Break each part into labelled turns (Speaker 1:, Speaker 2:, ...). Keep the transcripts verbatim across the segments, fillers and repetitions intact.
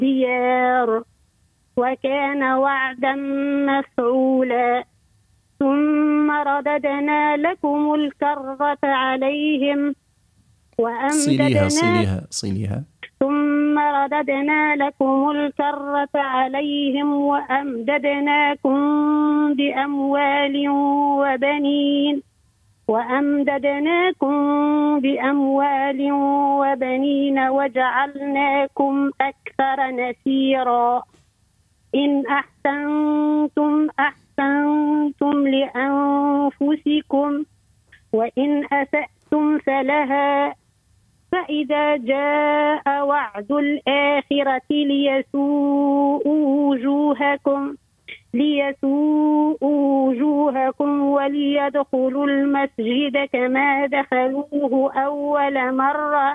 Speaker 1: الديار وكان وعدا مفعولا ثم رددنا لكم الكرة عليهم
Speaker 2: صليها
Speaker 1: وأمددنا
Speaker 2: صليها صليها
Speaker 1: ثم رددنا لكم الكرة عليهم وأمددناكم بأموال وبنين وأمددناكم بأموال وبنين وجعلناكم أكثر نفيرا إن أحسنتم أحسنتم لأنفسكم وإن أسأتم فلها فإذا جاء وعد الآخرة ليسوءوا وجوهكم ليسوءوا وجوهكم وليدخلوا المسجد كما دخلوه أول مرة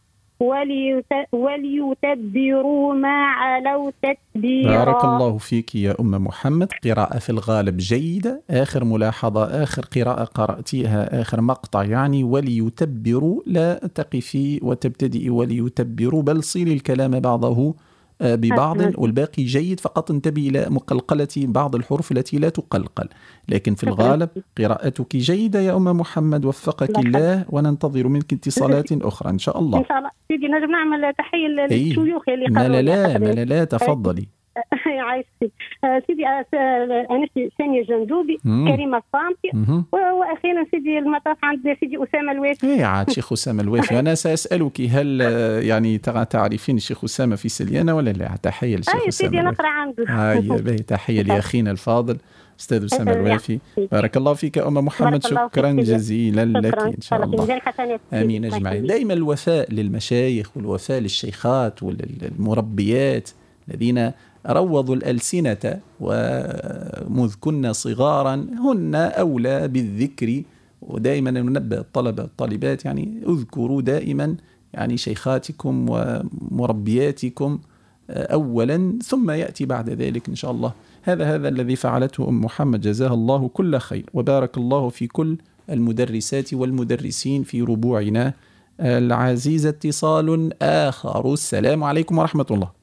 Speaker 1: وليتبروا ما علوا تتبيرا.
Speaker 2: بارك الله فيك يا أم محمد. قراءة في الغالب جيدة. آخر ملاحظة، آخر قراءة قرأتيها، آخر مقطع يعني وليتبروا، لا تقفي وتبتدئي وليتبروا، بل صيلي الكلام بعضه ببعض والباقي جيد، فقط انتبهي إلى مقلقلة بعض الحروف التي لا تقلقل، لكن في الغالب قراءتك جيدة يا أم محمد، وفقك الله، وننتظر منك اتصالات أخرى إن شاء الله.
Speaker 1: إن شاء الله. سيدي نجم نعمل تحية للشيوخ اللي
Speaker 2: قالوا لا لا لا لا تفضلي.
Speaker 1: عايشتي سيدي أنا سامية جندوبي، كريمة الصامتي، وأخيرا سيدي المطاف عند سيدي أسامة الوافي.
Speaker 2: إيه عاد شيخ أسامة الوافي. أنا سأسألك هل يعني تعرفين الشيخ أسامة في سليانة ولا لا؟ تحية للشيخ أسامة.
Speaker 1: أي سيدي نقرأ عنده.
Speaker 2: هاي تحية لأخينا الفاضل أستاذ أسامة الوافي. بارك الله فيك أم محمد، شكرا جزيلا لك إن شاء الله. آمين أجمعين. دائما الوفاء للمشايخ والوفاء للشيخات والمربيات الذين روضوا الألسنة ومذ كنا صغارا هن أولى بالذكر. ودائما ننبه الطلبة الطالبات يعني اذكروا دائما يعني شيخاتكم ومربياتكم أولا، ثم يأتي بعد ذلك إن شاء الله. هذا هذا الذي فعلته أم محمد، جزاها الله كل خير، وبارك الله في كل المدرسات والمدرسين في ربوعنا العزيزة. اتصال آخر. السلام عليكم ورحمة الله.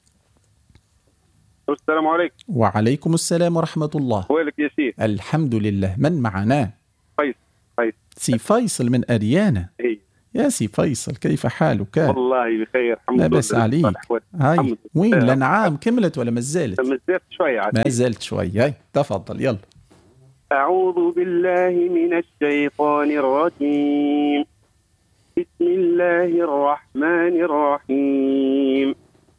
Speaker 3: السلام عليكم.
Speaker 2: وعليكم السلام ورحمة الله.
Speaker 3: ويلك يا سيد؟
Speaker 2: الحمد لله. من معنا؟
Speaker 3: فيصل. فيصل
Speaker 2: سي فيصل من أريانا.
Speaker 3: إيه.
Speaker 2: يا سي فيصل كيف حالك؟
Speaker 3: والله بخير الحمد لله.
Speaker 2: لا بس عليك. هاي وين الأنعام كملت ولا ما زالت؟
Speaker 3: ما زالت شوية.
Speaker 2: ما زالت شوية. هاي تفضل يلا.
Speaker 3: أعوذ بالله من الشيطان الرجيم. بسم الله الرحمن الرحيم.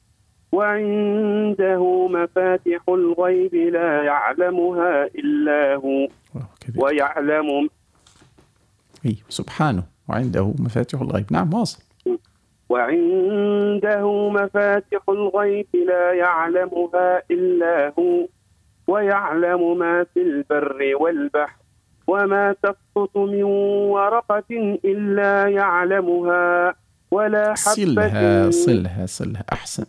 Speaker 3: وعنده مفاتح الغيب لا يعلمها إلا هو ويعلم
Speaker 2: إيه سبحانه. وعنده مفاتح الغيب. نعم واصل.
Speaker 3: وعنده مفاتح الغيب لا يعلمها إلا هو ويعلم ما في البر والبحر وما تسقط من ورقة إلا يعلمها ولا حبة.
Speaker 2: صلها صلها صلها أحسن.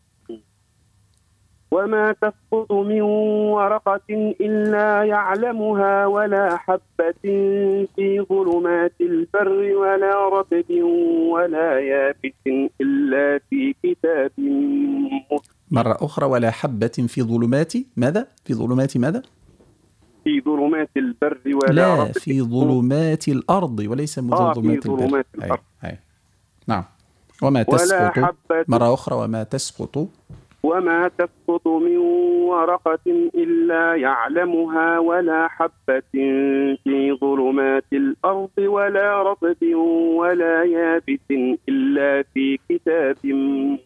Speaker 3: وما تسقط من ورقة إلا يعلمها ولا حبة في ظلمات البر ولا رطب ولا يابس إلا في كتاب مبين.
Speaker 2: مرة أخرى. ولا حبة في ظلمات ماذا؟ في ظلمات ماذا؟
Speaker 3: في ظلمات البر ولا
Speaker 2: لا
Speaker 3: رطب.
Speaker 2: في ظلمات الأرض وليس من
Speaker 3: آه
Speaker 2: ظلمات
Speaker 3: في ظلمات
Speaker 2: البر.
Speaker 3: الأرض.
Speaker 2: هاي. هاي. نعم. وما تسقط مرة أخرى. وما تسقط
Speaker 3: وما تسقط من ورقة إلا يعلمها ولا حبة في ظلمات الأرض ولا رطب ولا يابس إلا في كتاب مبين.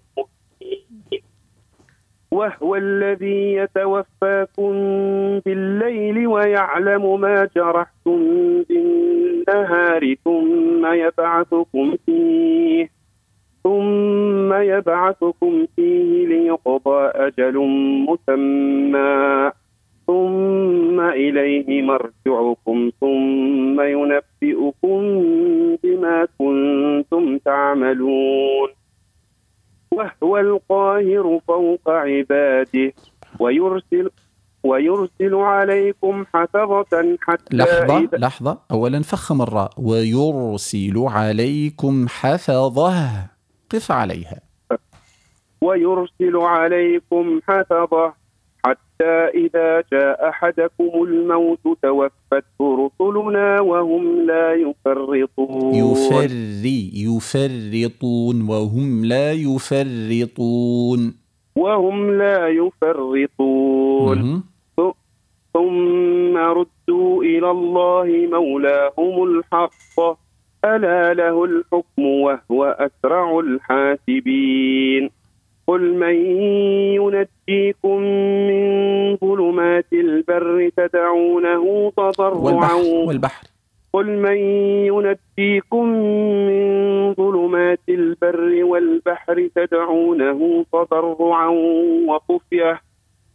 Speaker 3: وهو الذي يتوفاكم بالليل ويعلم ما جرحتم بالنهار ثم يبعثكم فيه ثم يبعثكم فيه ليقضى أجل مسمى ثم إليه مرجعكم ثم ينبئكم بما كنتم تعملون. وهو القاهر فوق عباده ويرسل ويرسل عليكم حفظة حتى
Speaker 2: لحظة
Speaker 3: إذا
Speaker 2: لحظة أولا فخم الراء. ويرسل عليكم حفظة. قف عليها.
Speaker 3: ويرسل عليكم حفظة حتى إذا جاء أحدكم الموت توفته رسلنا وهم لا يفرطون
Speaker 2: يفري يفرطون وهم لا يفرطون
Speaker 3: وهم لا يفرطون ثم ردوا إلى الله مولاهم الحق ألا له الحكم وهو أسرع الحاسبين قل من ينجيكم من ظلمات البر تدعونه تضرعا
Speaker 2: والبحر, والبحر
Speaker 3: قل من ينجيكم من ظلمات البر والبحر تدعونه تضرعا وخفية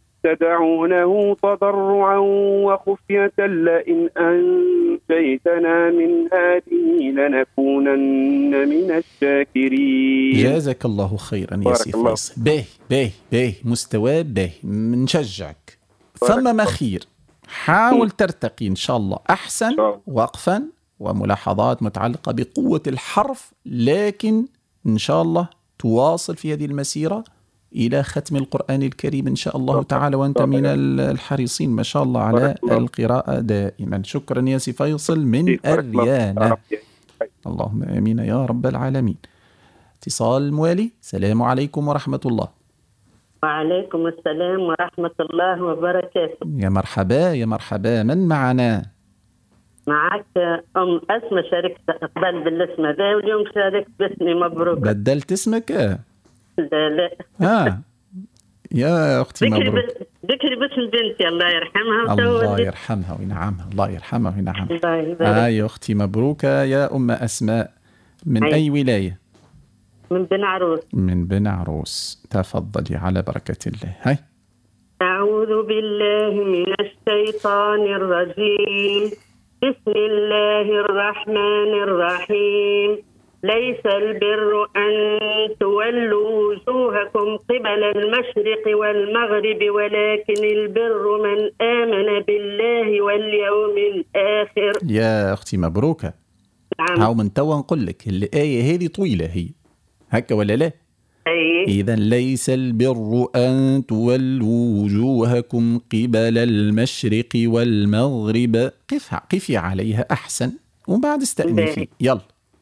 Speaker 3: تدعونه تضرعا وخفية لئن أنجيتنا من هذه لنكونن من الشاكرين.
Speaker 2: جازك الله خيرا يا سي فيصل. باهي باهي باهي مستوى باهي نشجعك. ثم ما خير حاول ترتقي إن شاء الله أحسن وقفا وملاحظات متعلقة بقوة الحرف، لكن إن شاء الله تواصل في هذه المسيرة إلى ختم القرآن الكريم إن شاء الله تعالى، وأنت من الحريصين ما شاء الله على القراءة دائما. شكرا يا سي فيصل من الريانة. اللهم آمين يا رب العالمين. اتصال موالي. السلام عليكم ورحمة الله.
Speaker 4: وعليكم السلام ورحمة الله وبركاته.
Speaker 2: يا مرحبا يا مرحبا. من معنا؟
Speaker 4: معك أم أسمى. شاركت قبل بالاسم هذا واليوم شاركت باسمي. مبروك.
Speaker 2: بدلت اسمك؟
Speaker 4: لا لا.
Speaker 2: ها يا أختي مبروك.
Speaker 4: ذكري باسم بنتي الله يرحمها.
Speaker 2: الله يرحمها وينعمها. الله يرحمها وينعمها. آه يا أختي مبروك يا أم أسماء. من أي, أي ولاية؟
Speaker 4: من بن عروس.
Speaker 2: من بن عروس. تفضلي على بركة الله. هاي.
Speaker 4: أعوذ بالله من الشيطان الرجيم. بسم الله الرحمن الرحيم. ليس البر أن تولوا وجوهكم قبل المشرق والمغرب ولكن البر من آمن بالله واليوم الآخر.
Speaker 2: يا أختي مبروكة.
Speaker 4: نعم.
Speaker 2: هاو من توا نقول لك الآية هذه طويلة هي هكا ولا لا؟
Speaker 4: أي.
Speaker 2: إذا ليس البر أن تولوا وجوهكم قبل المشرق والمغرب. قفها قفي عليها أحسن وبعد استأنفي. يلا.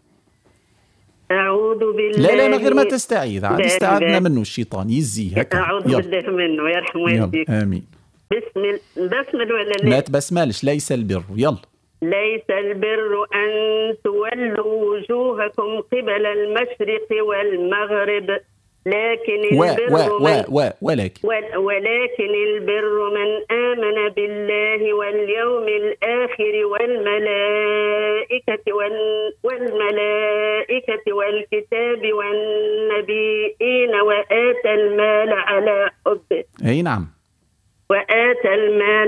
Speaker 4: أعوذ بالله.
Speaker 2: لا لا من غير ما تستعيذ، عاد استعاذنا منه الشيطان يزيه هكا.
Speaker 4: أعوذ يلا. بالله منه يرحم والديك.
Speaker 2: آمين.
Speaker 4: بسم بسمل ولا لا؟
Speaker 2: ما تبسملش. ليس البر. يلا.
Speaker 4: ليس البر أن تولوا وجوهكم قبل المشرق والمغرب لكن البر
Speaker 2: و و
Speaker 4: من
Speaker 2: و ولكن
Speaker 4: ولكن البر من آمن بالله واليوم الآخر والملائكة والملائكة والكتاب والنبيين وآتى المال على حبه.
Speaker 2: أي نعم.
Speaker 4: وآتى المال